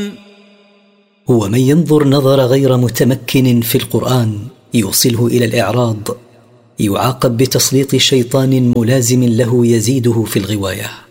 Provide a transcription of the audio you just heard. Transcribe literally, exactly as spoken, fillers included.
ومن ينظر نظر غير متمكن في القرآن يوصله إلى الإعراض يعاقب بتسليط شيطان ملازم له يزيده في الغواية.